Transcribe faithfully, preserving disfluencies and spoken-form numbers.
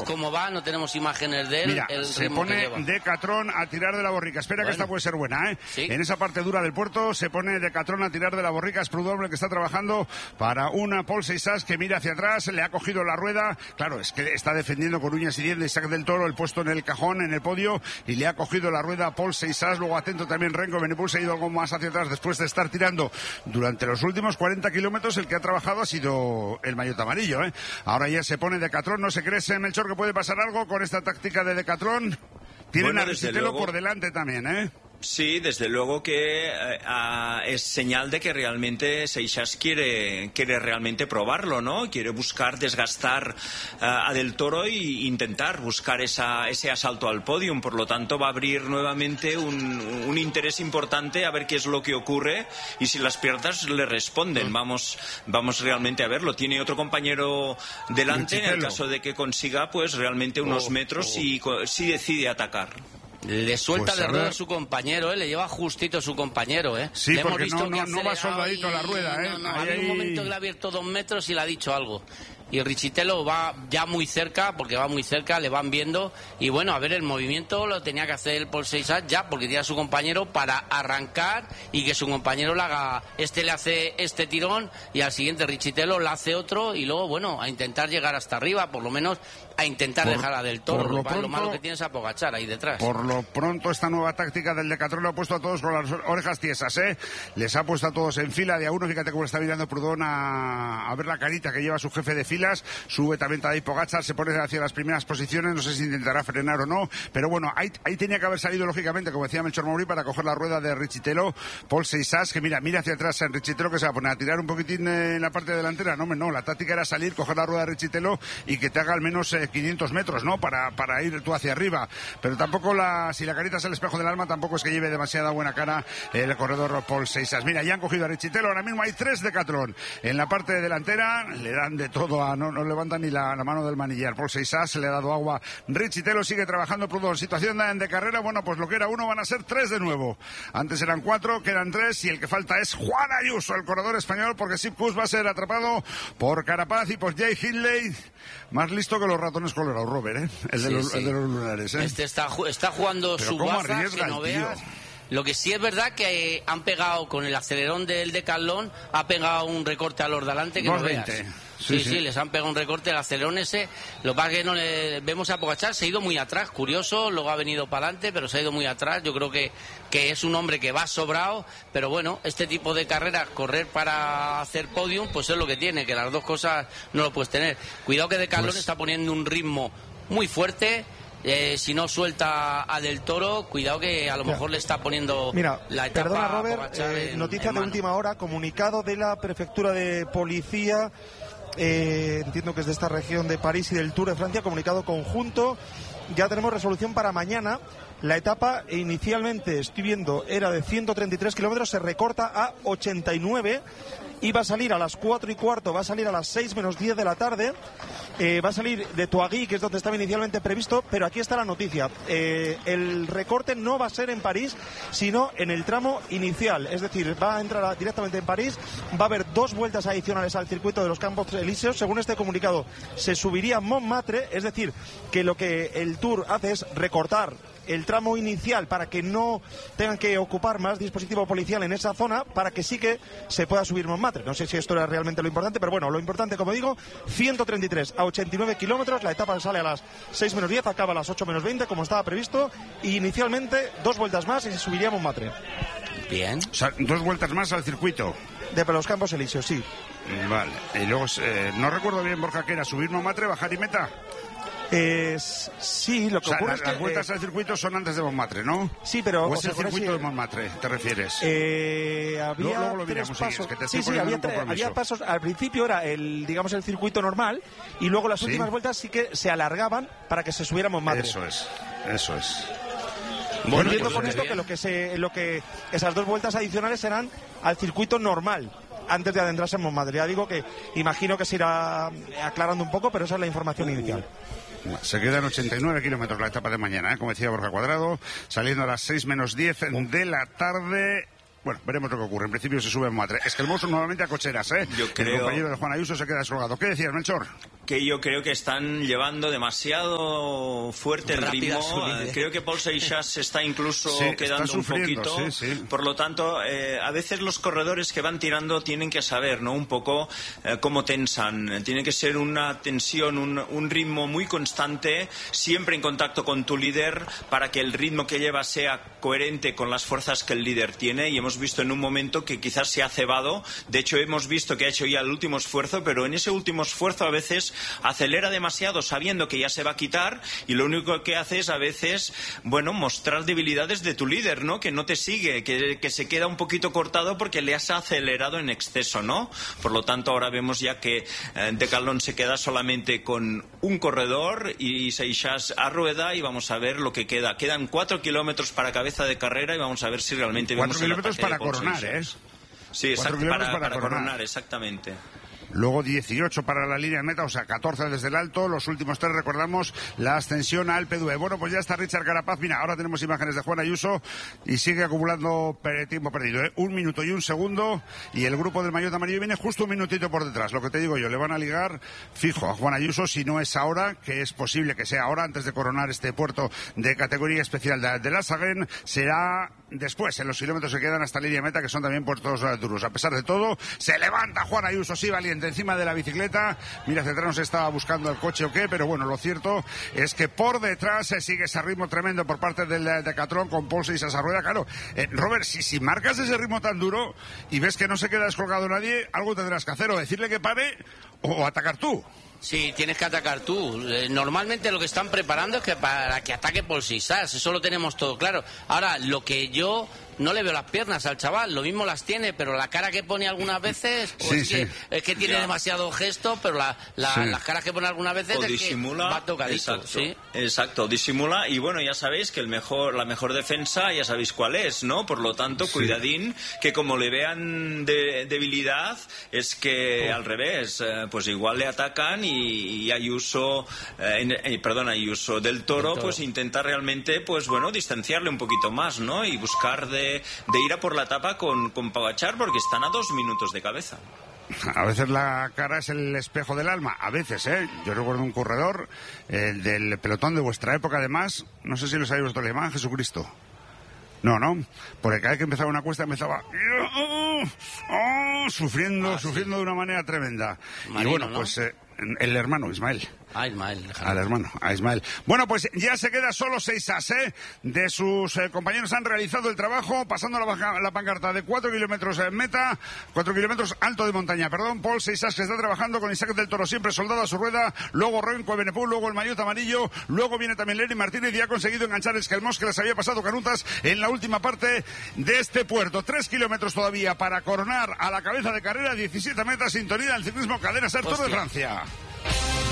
cómo va, no tenemos imágenes de él. Mira, el se ritmo pone que lleva. Decathlon a tirar de la borrica. Espera, bueno, que esta puede ser buena, ¿eh? ¿Sí? En esa parte dura del puerto se pone Decathlon a tirar de la borrica. Es Prudhomme que está trabajando para una Paul Seixas que mira hacia atrás, le ha cogido la rueda. Claro, es que está defendiendo con uñas y dientes Isaac del Toro el puesto en el cajón, en el podio, y le ha cogido la rueda a Paul Seixas. Luego atento también Renko Benepul, se ha ido algo más hacia atrás después de estar tirando durante los últimos cuarenta kilómetros. El que ha trabajado ha sido el maillot amarillo, ¿eh? Ahora ya se pone Decathlon. ¿No se cree, Melchor, que puede pasar algo con esta táctica de Decathlon? Tienen bueno, a Riccitello por delante también, ¿eh? Sí, desde luego que eh, uh, es señal de que realmente Seixas quiere, quiere realmente probarlo, ¿no? Quiere buscar desgastar uh, a Del Toro e intentar buscar esa, ese asalto al podium. Por lo tanto, va a abrir nuevamente un, un interés importante a ver qué es lo que ocurre y si las piernas le responden. Vamos, vamos realmente a verlo. Tiene otro compañero delante en el caso de que consiga pues realmente unos oh, metros oh. y si decide atacar. Le suelta pues de rueda a su compañero, ¿eh? Le lleva justito a su compañero, ¿eh? Sí, le porque hemos visto no, no, no va soldadito y... la rueda, ¿eh? No, no, ahí, había ahí... un momento que le ha abierto dos metros y le ha dicho algo. Y Riccitello va ya muy cerca, porque va muy cerca, le van viendo. Y bueno, a ver, el movimiento lo tenía que hacer el Paul Seixas ya, porque tiene a su compañero para arrancar y que su compañero le haga. Este le hace este tirón y al siguiente Riccitello le hace otro. Y luego, bueno, a intentar llegar hasta arriba, por lo menos a intentar por, dejar a Del Toro. Lo, lo, pronto, lo malo que tiene es a Pogačar ahí detrás. Por lo pronto, esta nueva táctica del Decathlon lo ha puesto a todos con las orejas tiesas, ¿eh? Les ha puesto a todos en fila de a uno. Fíjate cómo está mirando Prudhomme a, a ver la carita que lleva su jefe de filas. Sube también Tadej Pogačar, se pone hacia las primeras posiciones. No sé si intentará frenar o no. Pero bueno, ahí, ahí tenía que haber salido, lógicamente, como decía Melchor Mauri, para coger la rueda de Riccitello. Paul Seixas, que mira, mira hacia atrás en Riccitello, que se va a poner a tirar un poquitín en la parte delantera. No, no, la táctica era salir, coger la rueda de Riccitello y que te haga al menos eh, quinientos metros, ¿no? Para, para ir tú hacia arriba. Pero tampoco, la, si la carita es el espejo del alma, tampoco es que lleve demasiada buena cara el corredor Paul Seixas. Mira, ya han cogido a Riccitello, ahora mismo hay tres Decathlon. En la parte delantera le dan de todo, a, no, no levantan ni la, la mano del manillar. Paul Seixas le ha dado agua. Riccitello sigue trabajando Prudhomme. Situación de carrera, bueno, pues lo que era uno van a ser tres de nuevo. Antes eran cuatro, quedan tres y el que falta es Juan Ayuso, el corredor español, porque Sepp Kuss va a ser atrapado por Carapaz y por Jay Hindley. Más listo que los ratones colorados, Robert, ¿eh? El de, sí, los, sí. El de los lunares, ¿eh? Este está, está jugando pero su baza, que no veas. Lo que sí es verdad que han pegado con el acelerón del Decathlon, ha pegado un recorte a los de adelante que no veas. Sí, sí, sí, les han pegado un recorte, el acelerón ese. Lo que pasa es que no le vemos a Pogačar, se ha ido muy atrás, curioso, luego ha venido para adelante, pero se ha ido muy atrás. Yo creo que, que es un hombre que va sobrado, pero bueno, este tipo de carreras, correr para hacer podium, pues es lo que tiene, que las dos cosas no lo puedes tener. Cuidado que Decathlon pues... está poniendo un ritmo muy fuerte. Eh, si no suelta a Del Toro, cuidado que a lo mejor Mira. le está poniendo Mira, la etapa. Perdona, Robert, eh, en, noticia en de última hora, comunicado de la Prefectura de Policía, eh, entiendo que es de esta región de París y del Tour de Francia, comunicado conjunto. Ya tenemos resolución para mañana. La etapa inicialmente, estoy viendo, era de ciento treinta y tres kilómetros, se recorta a ochenta y nueve. Y va a salir a las cuatro y cuarto, va a salir a las seis menos diez de la tarde, eh, va a salir de Touagy, que es donde estaba inicialmente previsto, pero aquí está la noticia. Eh, el recorte no va a ser en París, sino en el tramo inicial, es decir, va a entrar a, directamente en París, va a haber dos vueltas adicionales al circuito de los Campos Elíseos. Según este comunicado, se subiría a Montmartre, es decir, que lo que el Tour hace es recortar el tramo inicial para que no tengan que ocupar más dispositivo policial en esa zona, para que sí que se pueda subir Montmartre. No sé si esto era realmente lo importante, pero bueno, lo importante, como digo, ciento treinta y tres a ochenta y nueve kilómetros, la etapa sale a las seis menos diez, acaba a las ocho menos veinte, como estaba previsto, y inicialmente dos vueltas más y se subiría a Montmartre. Bien. O sea, dos vueltas más al circuito. De los Campos Elíseos, sí. Vale, y luego, eh, no recuerdo bien, Borja, que era subir Montmartre, bajar y meta. Eh, sí, lo que o sea, ocurre la, es que... Las vueltas eh, al circuito son antes de Montmartre, ¿no? Sí, pero... ¿O es el sea, circuito si... de Montmartre, te refieres? Eh, había luego, luego lo tres miramos, pasos... sí, es que te sí, sí, había, tre... había pasos... Al principio era el, digamos, el circuito normal, y luego las ¿Sí? últimas vueltas sí que se alargaban para que se subiera a Montmartre. Eso es, eso es. Bueno, entiendo pues con esto bien. que lo que se, lo que esas dos vueltas adicionales serán al circuito normal, antes de adentrarse en Montmartre. Ya digo que imagino que se irá aclarando un poco, pero esa es la información inicial. Se quedan ochenta y nueve kilómetros la etapa de mañana, ¿eh? Como decía Borja Cuadrado, saliendo a las seis menos diez de la tarde. Bueno, veremos lo que ocurre. En principio se sube en Matre. Es que el monstruo nuevamente a cocheras, ¿eh? Yo creo... El compañero de Juan Ayuso se queda descolgado. ¿Qué decías, Melchor? Que yo creo que están llevando demasiado fuerte el ritmo. Creo que Paul Seixas se está incluso sí, quedando está sufriendo, un poquito. Sí, sí. Por lo tanto, eh, a veces los corredores que van tirando tienen que saber, ¿no? Un poco eh, cómo tensan. Tiene que ser una tensión, un, un ritmo muy constante, siempre en contacto con tu líder, para que el ritmo que lleva sea coherente con las fuerzas que el líder tiene. Y hemos visto en un momento que quizás se ha cebado. De hecho, hemos visto que ha hecho ya el último esfuerzo, pero en ese último esfuerzo a veces acelera demasiado sabiendo que ya se va a quitar, y lo único que hace es a veces, bueno, mostrar debilidades de tu líder, ¿no? Que no te sigue, que, que se queda un poquito cortado porque le has acelerado en exceso, ¿no? Por lo tanto, ahora vemos ya que eh, Decathlon se queda solamente con un corredor y Seixas a rueda, y vamos a ver lo que queda. Quedan cuatro kilómetros para cabeza de carrera y vamos a ver si realmente vemos cuatro kilómetros para coronar, ¿eh? Sí, exacto, para, para, para coronar. coronar, exactamente. Luego dieciocho para la línea de meta, o sea, catorce desde el alto. Los últimos tres, recordamos, la ascensión al P D U E. Bueno, pues ya está Richard Carapaz. Mira, ahora tenemos imágenes de Juan Ayuso y sigue acumulando tiempo perdido, ¿eh? Un minuto y un segundo, y el grupo del maillot amarillo viene justo un minutito por detrás. Lo que te digo yo, le van a ligar fijo a Juan Ayuso, si no es ahora, que es posible que sea ahora, antes de coronar este puerto de categoría especial de, de la Saguen, será después, en los kilómetros que quedan hasta línea de meta, que son también puertos uh, duros. A pesar de todo, se levanta Juan Ayuso, sí, valiente, encima de la bicicleta. Mira, hacia atrás no se estaba buscando el coche o qué, pero bueno, lo cierto es que por detrás se sigue ese ritmo tremendo por parte del Decathlon con Paul Seixas a rueda. Claro, eh, Robert, si, si marcas ese ritmo tan duro y ves que no se queda descolgado nadie, algo tendrás que hacer, o decirle que pare o, o atacar tú. Sí, tienes que atacar tú. Eh, normalmente lo que están preparando es que para que ataque Paul Seixas, eso lo tenemos todo claro. Ahora, lo que yo no le veo las piernas al chaval, lo mismo las tiene, pero la cara que pone algunas veces, pues sí, es, que, sí. es que tiene ya. demasiado gesto, pero la, la, sí. las caras que pone algunas veces o es disimula, que va tocadito. Exacto, ¿sí? exacto, disimula, y bueno, ya sabéis que el mejor, la mejor defensa ya sabéis cuál es, ¿no? Por lo tanto, sí. cuidadín, que como le vean de, debilidad, es que oh. al revés, eh, pues igual le atacan y, y Ayuso, eh, eh, perdón, Ayuso del Toro, Toro, pues intenta realmente, pues bueno, distanciarle un poquito más, ¿no? Y buscar de, de ir a por la etapa con, con Pogačar, porque están a dos minutos de cabeza. A veces la cara es el espejo del alma, a veces, ¿eh? Yo recuerdo un corredor, el del pelotón de vuestra época, además, no sé si lo sabéis vosotros, le llamaban Jesucristo. No, no, porque cada vez que empezaba una cuesta empezaba oh, oh, sufriendo, ah, sufriendo sí. de una manera tremenda. Marino, y bueno, ¿no? pues eh, el hermano Ismael. Ah, Ismael. Al hermano, a Ismael. Bueno, pues ya se queda solo Seixas, ¿eh? De sus eh, compañeros han realizado el trabajo, pasando la, la pancarta de cuatro kilómetros en meta, cuatro kilómetros alto de montaña, perdón. Paul Seixas, que está trabajando con Isaac del Toro, siempre soldado a su rueda, luego Renko Evenepoel, luego el maillot amarillo, luego viene también Lenny Martínez, y ha conseguido enganchar Esquelmós, que les había pasado canutas en la última parte de este puerto. Tres kilómetros todavía para coronar a la cabeza de carrera, diecisiete metas, sintonía del ciclismo Cadena Ser Tour de Francia.